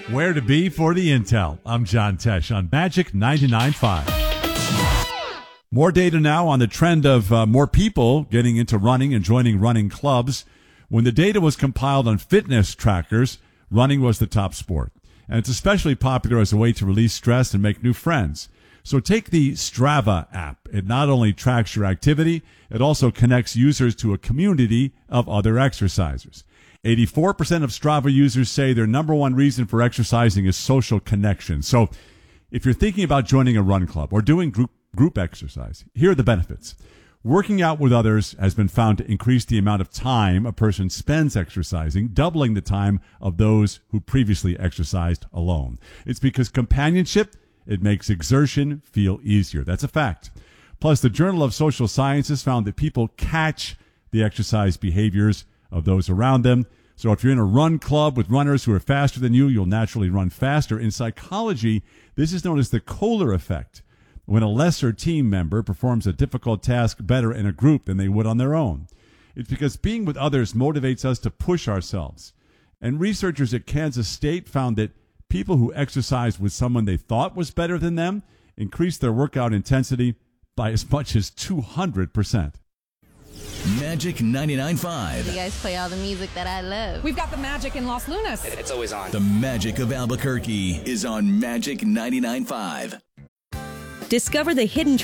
Where to be for the intel. I'm John Tesh on Magic 99.5. More data now on the trend of more people getting into running and joining running clubs. When the data was compiled on fitness trackers, running was the top sport. And it's especially popular as a way to release stress and make new friends. So take the Strava app. It not only tracks your activity, it also connects users to a community of other exercisers. 84% of Strava users say their number one reason for exercising is social connection. So if you're thinking about joining a run club or doing group exercise, here are the benefits. Working out with others has been found to increase the amount of time a person spends exercising, doubling the time of those who previously exercised alone. It's because companionship, it makes exertion feel easier. That's a fact. Plus, the Journal of Social Sciences found that people catch the exercise behaviors of those around them. So if you're in a run club with runners who are faster than you, you'll naturally run faster. In psychology, this is known as the Kohler effect, when a lesser team member performs a difficult task better in a group than they would on their own. It's because being with others motivates us to push ourselves. And researchers at Kansas State found that people who exercise with someone they thought was better than them increased their workout intensity by as much as 200%. Magic 99.5. You guys play all the music that I love. We've got the magic in Los Lunas. It's always on. The magic of Albuquerque is on Magic 99.5. Discover the hidden